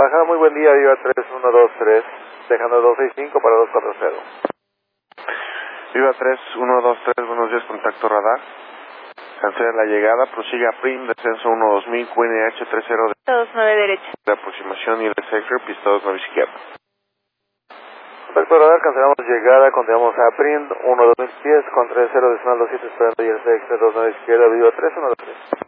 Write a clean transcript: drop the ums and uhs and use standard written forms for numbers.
Bajada, muy buen día, Viva 3123, dejando 265 para 240. Viva 3123, buenos días, contacto radar. Cancela la llegada, prosiga PRIM, descenso 12000, QNH 30 29 derecha. de aproximación y el sector, pista 29 izquierda. Contacto radar, cancelamos llegada, continuamos a PRIM, 12010 con 30 decimal 27 esperando y el sector 29 izquierda, Viva 3123.